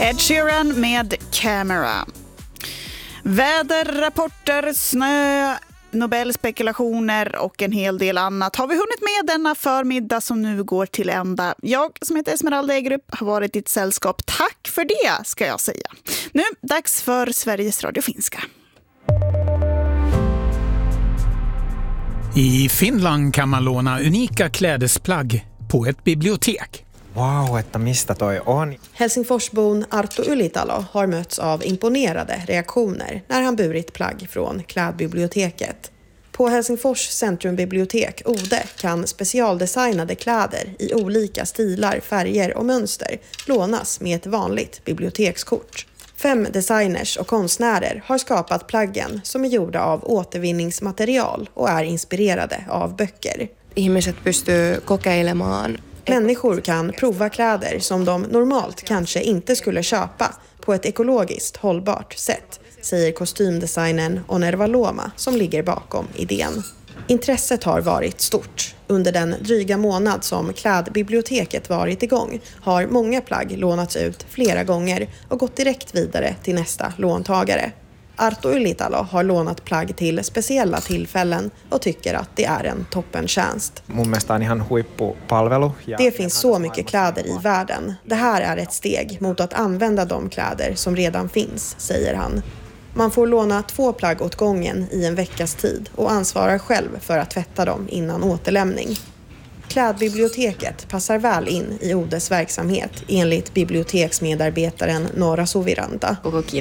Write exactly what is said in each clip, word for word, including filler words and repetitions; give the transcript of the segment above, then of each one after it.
Ed Sheeran med Camera. Väderrapporter, snö, Nobelspekulationer och en hel del annat har vi hunnit med denna förmiddag som nu går till ända. Jag som heter Esmeralda Egerup har varit i ett sällskap. Tack för det, ska jag säga. Nu, dags för Sveriges Radio Finska. I Finland kan man låna unika klädesplagg på ett bibliotek. Wow, että mistä toi on? Helsingforsbon Arto Ylitalo har mötts av imponerade reaktioner när han burit plagg från klädbiblioteket. På Helsingfors centrumbibliotek Ode kan specialdesignade kläder i olika stilar, färger och mönster lånas med ett vanligt bibliotekskort. Fem designers och konstnärer har skapat plaggen som är gjorda av återvinningsmaterial och är inspirerade av böcker. Ihmiset pystyy kokeilemaan. Människor kan prova kläder som de normalt kanske inte skulle köpa på ett ekologiskt hållbart sätt, säger kostymdesignern Onerva Loma som ligger bakom idén. Intresset har varit stort. Under den dryga månad som klädbiblioteket varit igång har många plagg lånats ut flera gånger och gått direkt vidare till nästa låntagare. Arto Ylitalo har lånat plagg till speciella tillfällen och tycker att det är en toppentjänst. Det finns så mycket kläder i världen. Det här är ett steg mot att använda de kläder som redan finns, säger han. Man får låna två plagg åt gången i en veckas tid och ansvarar själv för att tvätta dem innan återlämning. Klädbiblioteket passar väl in i Odes verksamhet enligt biblioteksmedarbetaren Nora Suviranta.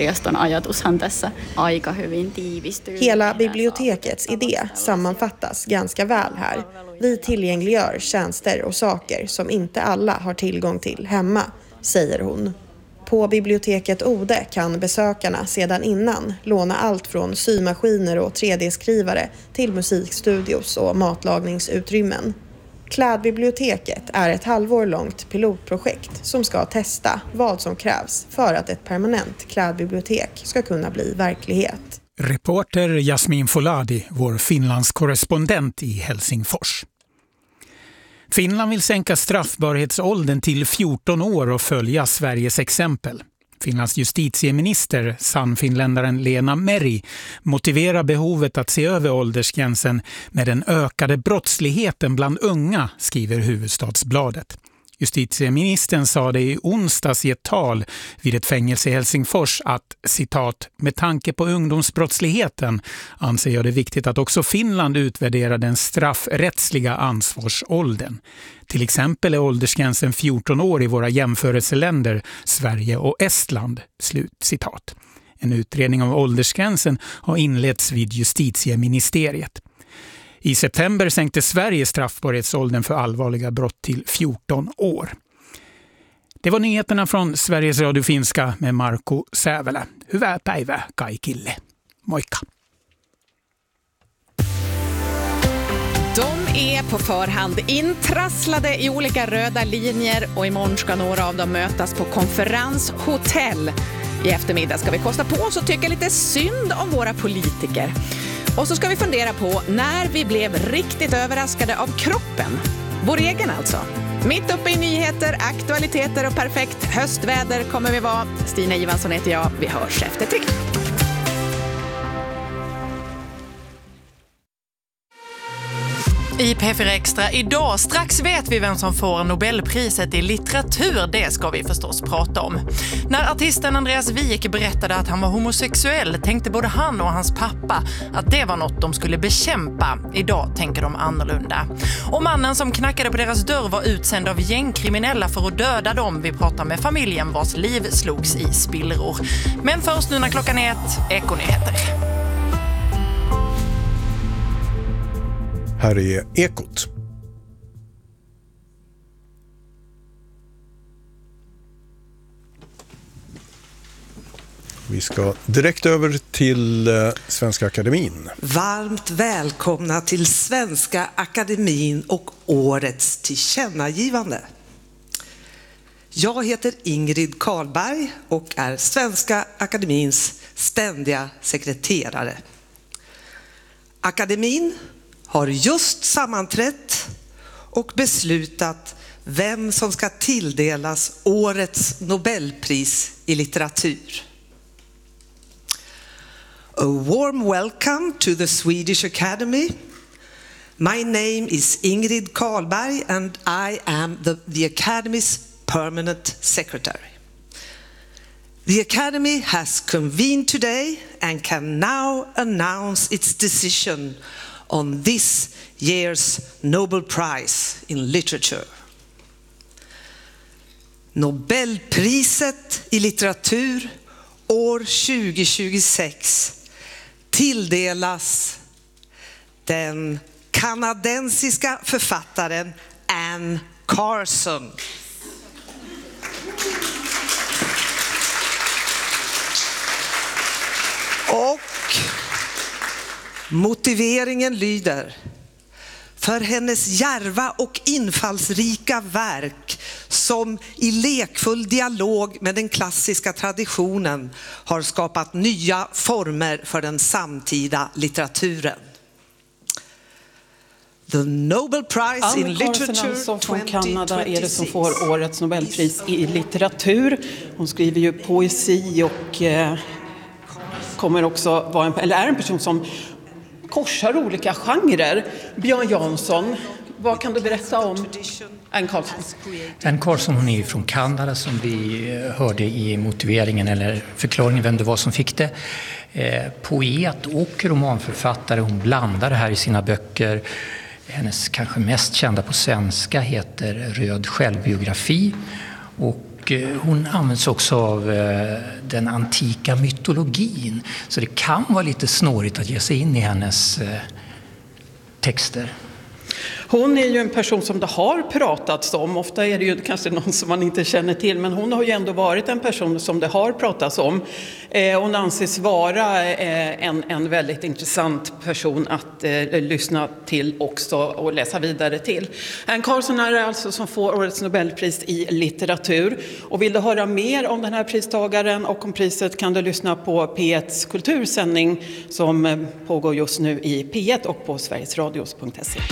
Hela bibliotekets idé sammanfattas ganska väl här. Vi tillgängliggör tjänster och saker som inte alla har tillgång till hemma, säger hon. På biblioteket Ode kan besökarna sedan innan låna allt från symaskiner och tre D-skrivare till musikstudios och matlagningsutrymmen. Klädbiblioteket är ett halvår långt pilotprojekt som ska testa vad som krävs för att ett permanent klädbibliotek ska kunna bli verklighet. Reporter Jasmin Foladi, vår Finlands korrespondent i Helsingfors. Finland vill sänka straffbarhetsåldern till fjorton år och följa Sveriges exempel. Finlands justitieminister, sannfinländaren Lena Meri, motiverar behovet att se över åldersgränsen med den ökade brottsligheten bland unga, skriver Huvudstadsbladet. Justitieministern sa det i onsdags i ett tal vid ett fängelse i Helsingfors att, citat, med tanke på ungdomsbrottsligheten anser jag det viktigt att också Finland utvärderar den straffrättsliga ansvarsåldern. Till exempel är åldersgränsen fjorton år i våra jämförelseländer Sverige och Estland, slut citat. En utredning av åldersgränsen har inletts vid justitieministeriet. I september sänkte Sverige straffbarhetsåldern för allvarliga brott till fjorton år. Det var nyheterna från Sveriges Radio Finska med Marko Sävelä. Hyvää päivää kaikille. Moikka! De är på förhand intrasslade i olika röda linjer och imorgon ska några av dem mötas på konferenshotell. I eftermiddag ska vi kosta på oss och tycka lite synd om våra politiker. Och så ska vi fundera på när vi blev riktigt överraskade av kroppen. Vår egen alltså. Mitt uppe i nyheter, aktualiteter och perfekt höstväder kommer vi vara. Stina Ivansson heter jag. Vi hörs efter tre. I P fyra Extra idag, strax vet vi vem som får Nobelpriset i litteratur, det ska vi förstås prata om. När artisten Andreas Wijk berättade att han var homosexuell tänkte både han och hans pappa att det var något de skulle bekämpa. Idag tänker de annorlunda. Och mannen som knackade på deras dörr var utsänd av gängkriminella för att döda dem. Vi pratar med familjen vars liv slogs i spillror. Men först nu när klockan är ett, Ekonyheter. Här är Ekot. Vi ska direkt över till eh, Svenska Akademin. Varmt välkomna till Svenska Akademin och årets tillkännagivande. Jag heter Ingrid Karlberg och är Svenska Akademins ständiga sekreterare. Akademin har just sammanträtt och beslutat vem som ska tilldelas årets Nobelpris i litteratur. A warm welcome to the Swedish Academy. My name is Ingrid Karlberg and I am the, the Academy's permanent secretary. The Academy has convened today and can now announce its decision on this year's Nobel Prize in Literature. Nobelpriset i litteratur år tjugo tjugosex tilldelas den kanadensiska författaren Anne Carson. Och motiveringen lyder: för hennes djärva och infallsrika verk som i lekfull dialog med den klassiska traditionen har skapat nya former för den samtida litteraturen. The Nobel Prize in Literature alltså från Kanada är det som får årets Nobelpris i litteratur. Hon skriver ju poesi och eh, kommer också vara en, eller är en person som korsar olika genrer. Björn Jansson, vad kan du berätta om Anne Carson? Anne Carson, hon är ju från Kanada, som vi hörde i motiveringen eller förklaringen vem det var som fick det. Eh, poet och romanförfattare, hon blandar det här i sina böcker. Hennes kanske mest kända på svenska heter Röd självbiografi, och hon används också av den antika mytologin, så det kan vara lite snårigt att ge sig in i hennes texter. Hon är ju en person som det har pratats om. Ofta är det ju kanske någon som man inte känner till, men hon har ju ändå varit en person som det har pratats om. Eh, hon anses vara eh, en, en väldigt intressant person att eh, lyssna till också och läsa vidare till. Anne Carson är alltså som får årets Nobelpris i litteratur. Och vill du höra mer om den här pristagaren och om priset kan du lyssna på P etts kultursändning som eh, pågår just nu i P ett och på sverigesradios punkt se.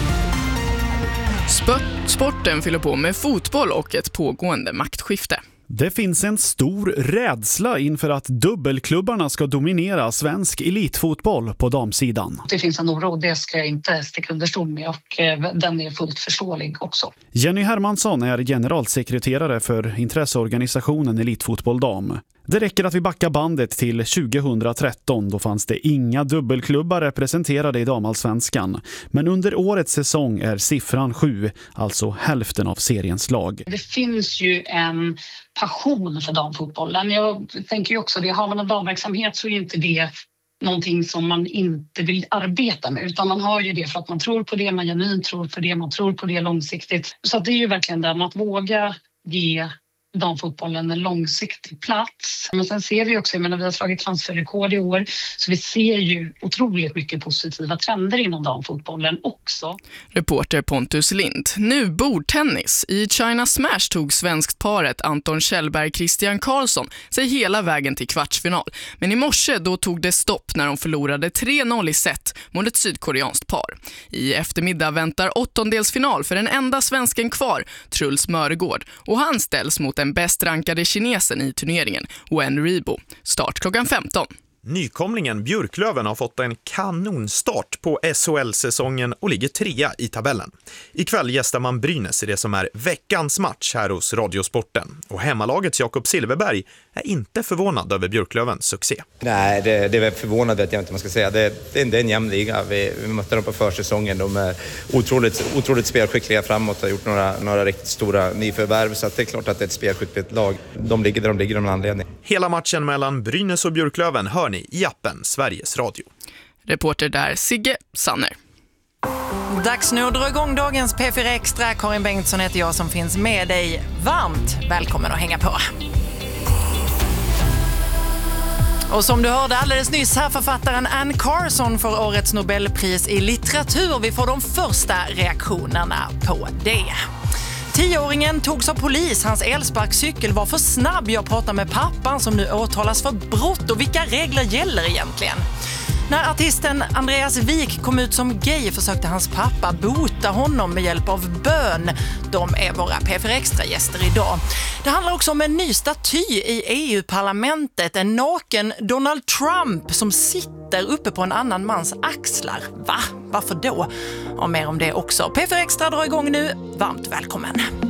Sporten fyller på med fotboll och ett pågående maktskifte. Det finns en stor rädsla inför att dubbelklubbarna ska dominera svensk elitfotboll på damsidan. Det finns en oro, det ska jag inte sticka under stol med, och den är fullt förståelig också. Jenny Hermansson är generalsekreterare för intresseorganisationen Elitfotboll Dam. Det räcker att vi backar bandet till tjugohundratretton, då fanns det inga dubbelklubbar representerade i damallsvenskan. Men under årets säsong är siffran sju, alltså hälften av seriens lag. Det finns ju en passion för damfotbollen. Jag tänker ju också det, har man en damverksamhet så är inte det någonting som man inte vill arbeta med, utan man har ju det för att man tror på det, man genuint tror på det, man tror på det långsiktigt. Så det är ju verkligen det, att våga ge damfotbollen en långsiktig plats. Men sen ser vi också, jag menar, vi har slagit transferrekord i år, så vi ser ju otroligt mycket positiva trender inom damfotbollen också. Reporter Pontus Lind. Nu bordtennis. I China Smash tog svenskt paret Anton Kjellberg och Christian Karlsson sig hela vägen till kvartsfinal. Men i morse då tog det stopp när de förlorade tre noll i set mot ett sydkoreanskt par. I eftermiddag väntar åttondelsfinal för den enda svensken kvar, Truls Mörgård, och han ställs mot den bäst rankade kinesen i turneringen, Wen Ribo. Start klockan femton. Nykomlingen Björklöven har fått en kanonstart på S H L-säsongen och ligger trea i tabellen. Ikväll gästar man Brynäs i det som är veckans match här hos Radiosporten. Och hemmalagets Jakob Silverberg är inte förvånad över Björklövens succé. Nej, det, det är förvånad vet jag inte man ska säga. Det, det, är, det är en jämn liga. Vi, vi mötte dem på försäsongen. De är otroligt, otroligt spelskickliga framåt och har gjort några, några riktigt stora nyförvärv. Så att det är klart att det är ett spelskickligt lag. De ligger där de ligger av en anledning. Hela matchen mellan Brynäs och Björklöven hör ni i appen Sveriges Radio. Reporter där Sigge Sanner. Dags nu att dra igång dagens P fyra Extra. Karin Bengtsson heter jag som finns med dig. Varmt välkommen att hänga på. Och som du hörde alldeles nyss här, författaren Anne Carson får årets Nobelpris i litteratur. Vi får de första reaktionerna på det. Tioåringen togs av polis. Hans elsparkcykel var för snabb. Jag pratar med pappan som nu åtalas för brott. Och vilka regler gäller egentligen? När artisten Andreas Wik kom ut som gay försökte hans pappa bota honom med hjälp av bön. De är våra P fyra Extra-gäster idag. Det handlar också om en ny staty i E U-parlamentet. En naken Donald Trump som sitter uppe på en annan mans axlar. Va? Varför då? Och mer om det också. P fyra Extra drar igång nu. Varmt välkommen!